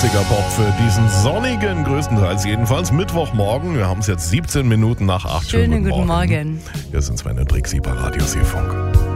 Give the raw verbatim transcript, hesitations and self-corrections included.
achtziger-Pop für diesen sonnigen, größtenteils jedenfalls, Mittwochmorgen. Wir haben es jetzt siebzehn Minuten nach acht. Schönen guten Morgen. Hier sind Sven und Trixie bei Radio Seefunk.